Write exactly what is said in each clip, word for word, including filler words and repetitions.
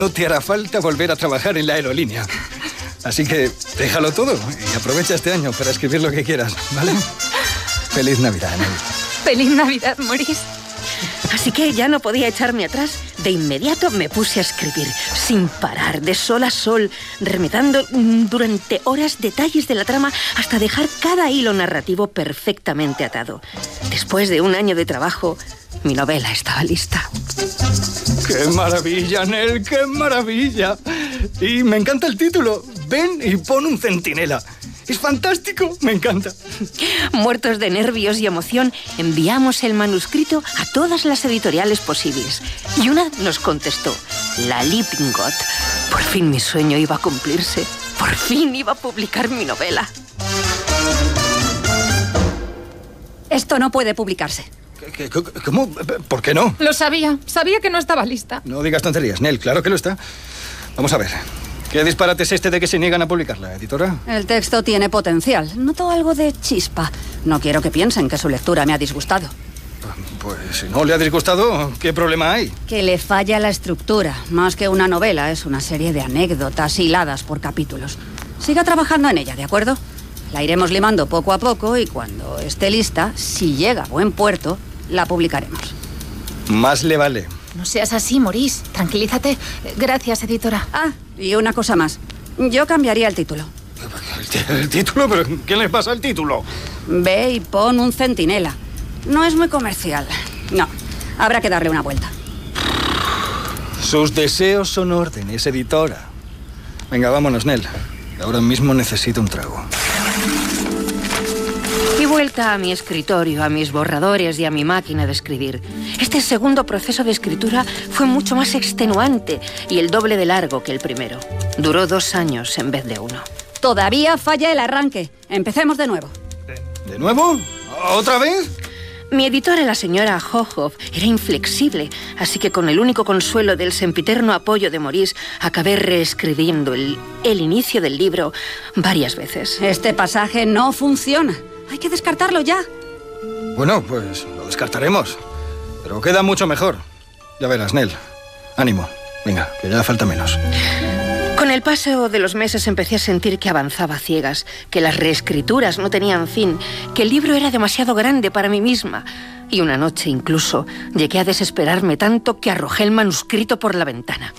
No te hará falta volver a trabajar en la aerolínea. Así que déjalo todo y aprovecha este año para escribir lo que quieras, ¿vale? Feliz Navidad, Nel. Feliz Navidad, Maurice. Así que ya no podía echarme atrás. De inmediato me puse a escribir, sin parar, de sol a sol, remedando durante horas detalles de la trama hasta dejar cada hilo narrativo perfectamente atado. Después de un año de trabajo, mi novela estaba lista. ¡Qué maravilla, Nel! ¡Qué maravilla! Y me encanta el título. Ven y pon un centinela. Es fantástico, me encanta. Muertos de nervios y emoción, enviamos el manuscrito a todas las editoriales posibles. Y una nos contestó, la Lippincott. Por fin mi sueño iba a cumplirse. Por fin iba a publicar mi novela. Esto no puede publicarse. ¿Qué, qué, ¿Cómo? ¿Por qué no? Lo sabía. Sabía que no estaba lista. No digas tonterías, Nel. Claro que lo está. Vamos a ver. ¿Qué disparate es este de que se niegan a publicarla, editora? El texto tiene potencial. Noto algo de chispa. No quiero que piensen que su lectura me ha disgustado. Pues si no le ha disgustado, ¿qué problema hay? Que le falla la estructura. Más que una novela, es una serie de anécdotas hiladas por capítulos. Siga trabajando en ella, ¿de acuerdo? La iremos limando poco a poco y cuando esté lista, si llega a buen puerto, la publicaremos. Más le vale. No seas así, Maurice. Tranquilízate. Gracias, editora. Ah, y una cosa más. Yo cambiaría el título. ¿El, el título? ¿Pero qué le pasa al título? Ve y pon un centinela. No es muy comercial. No, habrá que darle una vuelta. Sus deseos son órdenes, editora. Venga, vámonos, Nel. Ahora mismo necesito un trago. Y vuelta a mi escritorio, a mis borradores y a mi máquina de escribir. Este segundo proceso de escritura fue mucho más extenuante y el doble de largo que el primero. Duró dos años en vez de uno. Todavía falla el arranque. Empecemos de nuevo. ¿De, ¿de nuevo? ¿Otra vez? Mi editora, la señora Hohoff, era inflexible, así que con el único consuelo del sempiterno apoyo de Maurice, acabé reescribiendo el, el inicio del libro varias veces. Este pasaje no funciona. Hay que descartarlo ya. Bueno, pues lo descartaremos. Pero queda mucho mejor. Ya verás, Nel. Ánimo. Venga, que ya falta menos. Con el paso de los meses empecé a sentir que avanzaba a ciegas, que las reescrituras no tenían fin, que el libro era demasiado grande para mí misma. Y una noche incluso llegué a desesperarme tanto que arrojé el manuscrito por la ventana.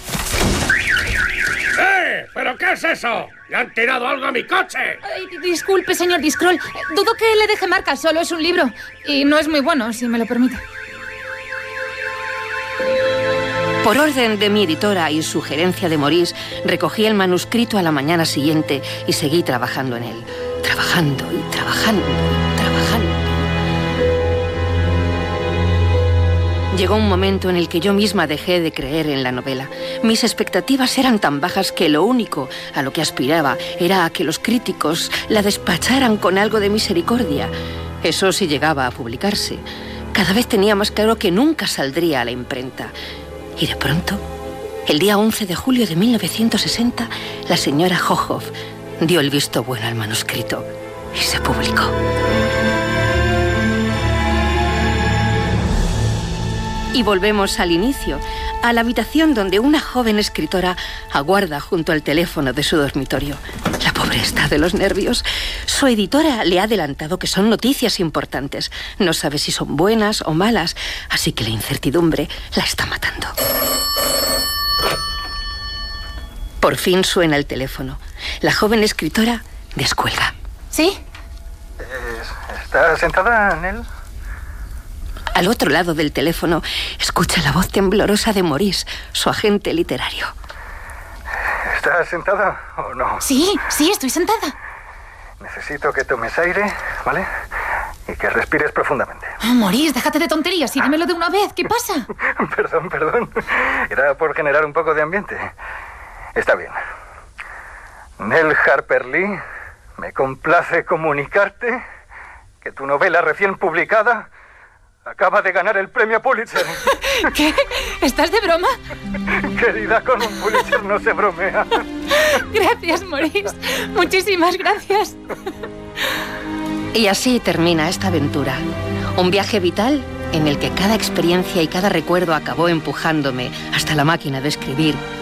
¡Eh! ¿Pero qué es eso? ¡Le han tirado algo a mi coche! Ay, disculpe, señor Discroll. Dudo que le deje marcas, solo es un libro. Y no es muy bueno, si me lo permite. Por orden de mi editora y sugerencia de Maurice, recogí el manuscrito a la mañana siguiente y seguí trabajando en él. Trabajando y trabajando y trabajando. Llegó un momento en el que yo misma dejé de creer en la novela. Mis expectativas eran tan bajas que lo único a lo que aspiraba era a que los críticos la despacharan con algo de misericordia. Eso sí llegaba a publicarse. Cada vez tenía más claro que nunca saldría a la imprenta. Y de pronto, el día once de julio de mil novecientos sesenta, la señora Hohoff dio el visto bueno al manuscrito y se publicó. Y volvemos al inicio, a la habitación donde una joven escritora aguarda junto al teléfono de su dormitorio. La pobre está de los nervios. Su editora le ha adelantado que son noticias importantes. No sabe si son buenas o malas, así que la incertidumbre la está matando. Por fin suena el teléfono. La joven escritora descuelga. ¿Sí? ¿Está sentada, Nel? Al otro lado del teléfono, escucha la voz temblorosa de Maurice, su agente literario. ¿Estás sentada o no? Sí, sí, estoy sentada. Necesito que tomes aire, ¿vale? Y que respires profundamente. Oh, Maurice, déjate de tonterías y dímelo de una vez. ¿Qué pasa? Perdón, perdón. Era por generar un poco de ambiente. Está bien. Nell Harper Lee, me complace comunicarte que tu novela recién publicada acaba de ganar el premio Pulitzer. ¿Qué? ¿Estás de broma? Querida, con un Pulitzer no se bromea. Gracias, Maurice. Muchísimas gracias. Y así termina esta aventura. Un viaje vital en el que cada experiencia y cada recuerdo acabó empujándome hasta la máquina de escribir